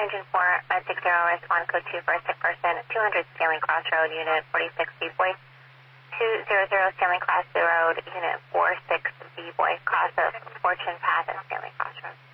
Engine 4, at 60, respond code 2 for a sick person, 200 Stanley Crossroad, Unit 46 B-Boy, 200 Stanley Crossroad, Unit 46 B-Boy, cross of Fortune Path and Stanley Crossroad.